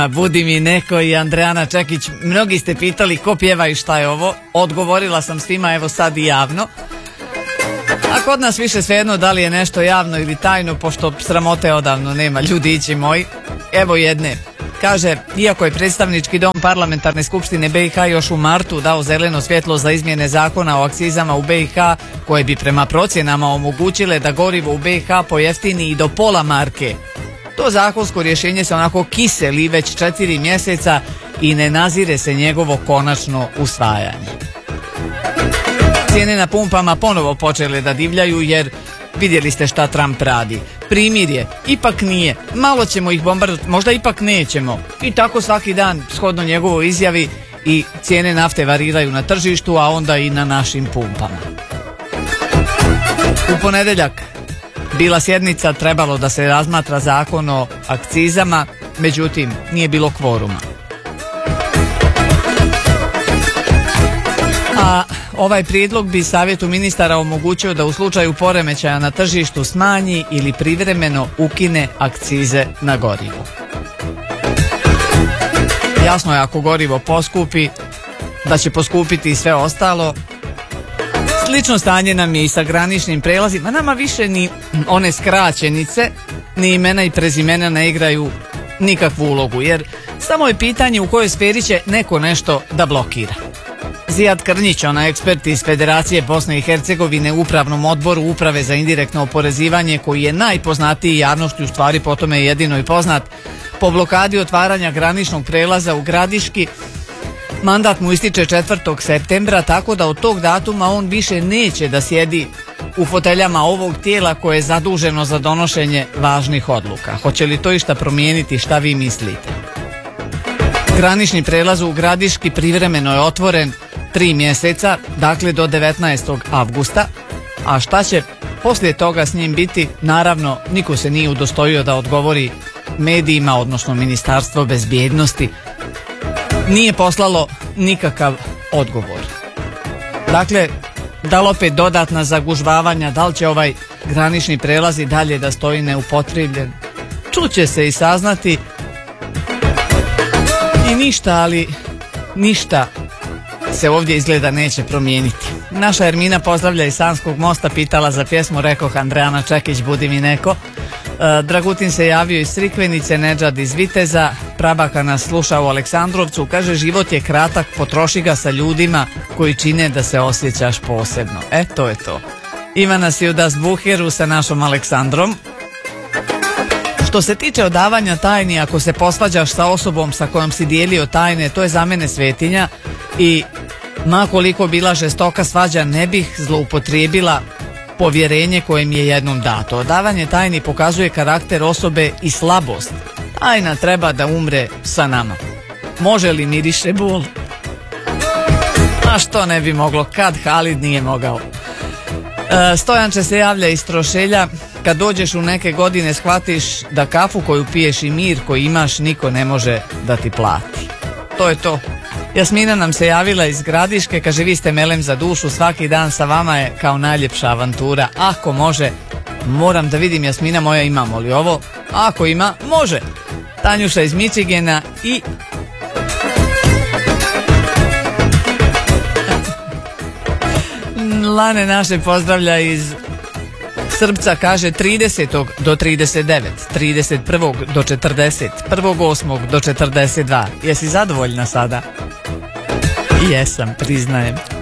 Budi mi neko i Andrijana Čekić. Mnogi ste pitali ko pjeva i šta je ovo. Odgovorila sam svima, evo sad i javno. A kod nas više svejedno da li je nešto javno ili tajno, pošto sramote odavno nema, ljudići moji. Evo jedne. Kaže, iako je predstavnički dom parlamentarne skupštine BiH još u martu dao zeleno svjetlo za izmjene zakona o akcizama u BiH, koje bi prema procjenama omogućile da gorivo u BiH pojeftini i do pola marke. To zakonsko rješenje se onako kiseli već 4 mjeseca i ne nazire se njegovo konačno usvajanje. Cijene na pumpama ponovo počele da divljaju jer vidjeli ste šta Trump radi. Primirje, ipak nije, malo ćemo ih bombardovati, možda ipak nećemo. I tako svaki dan, shodno njegovoj izjavi, i cijene nafte variraju na tržištu, a onda i na našim pumpama. U ponedjeljak bila sjednica, trebalo da se razmatra zakon o akcizama, međutim nije bilo kvoruma. A ovaj prijedlog bi savjetu ministara omogućio da u slučaju poremećaja na tržištu smanji ili privremeno ukine akcize na gorivo. Jasno je, ako gorivo poskupi, da će poskupiti i sve ostalo. Slično stanje nam je i sa graničnim prelazima. Nama više ni one skraćenice, ni imena i prezimena ne igraju nikakvu ulogu, jer samo je pitanje u kojoj sferi će neko nešto da blokira. Zijad Krnjić, ona ekspert iz Federacije Bosne i Hercegovine u upravnom odboru Uprave za indirektno oporezivanje, koji je najpoznatiji javnosti, u stvari po tome je jedino i poznat, po blokadi otvaranja graničnog prelaza u Gradiški, mandat mu ističe 4. septembra, tako da od tog datuma on više neće da sjedi u foteljama ovog tijela koje je zaduženo za donošenje važnih odluka. Hoće li to išta promijeniti, šta vi mislite? Granični prelaz u Gradiški privremeno je otvoren 3 mjeseca, dakle do 19. avgusta, a šta će poslije toga s njim biti, naravno niko se nije udostojio da odgovori medijima, odnosno Ministarstvo bezbjednosti nije poslalo nikakav odgovor. Dakle, da li opet dodatna zagužvavanja, da li će ovaj granični prelaz i dalje da stoji neupotrebljen, čuće se i saznati. I ništa, ali ništa se ovdje izgleda neće promijeniti. Naša Ermina pozdravlja iz Sanskog mosta, pitala za pjesmu, rekoh Andrijana Čekić, Budi mi neko. Dragutin se javio iz Crikvenice, Nedžad iz Viteza, Prabaka nas sluša u Aleksandrovcu, kaže, život je kratak, potroši ga sa ljudima koji čine da se osjećaš posebno. To je to. Ivana Siudas Buheru sa našom Aleksandrom. Što se tiče odavanja tajni, ako se posvađaš sa osobom sa kojom si dijelio tajne, to je za mene svetinja i ma koliko bila žestoka svađa, ne bih zloupotrijebila povjerenje koje mi je jednom dato. Odavanje tajni pokazuje karakter osobe i slabost. Tajna treba da umre sa nama. Može li miriše bol? A što ne bi moglo, kad Halid nije mogao. Stojanče se javlja iz Trošelja. Kad dođeš u neke godine shvatiš da kafu koju piješ i mir koji imaš niko ne može da ti plati. To je to. Jasmina nam se javila iz Gradiške, kaže, vi ste melem za dušu, svaki dan sa vama je kao najljepša avantura. Ako može, moram da vidim, Jasmina moja, imamo li ovo? Ako ima, može. Tanjuša iz Mičigena i Lane naše pozdravlja iz Srbca, kaže 30. do 39, 31. do 40, 1.8. do 42. Jesi zadovoljna sada? Jesam, priznajem.